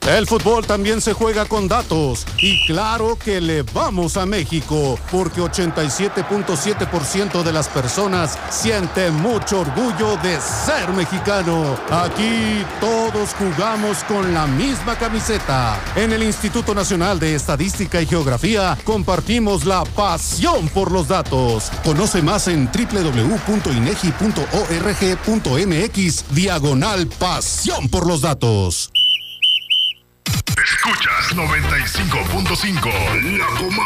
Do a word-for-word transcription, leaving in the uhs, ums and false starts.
El fútbol también se juega con datos y claro que le vamos a México porque ochenta y siete punto siete por ciento de las personas siente mucho orgullo de ser mexicano. Aquí todos jugamos con la misma camiseta. En el Instituto Nacional de Estadística y Geografía compartimos la pasión por los datos. Conoce más en doble u doble u doble u punto inegi punto org punto mx diagonal pasión por los datos. Escuchas noventa y cinco punto cinco, La Comarca.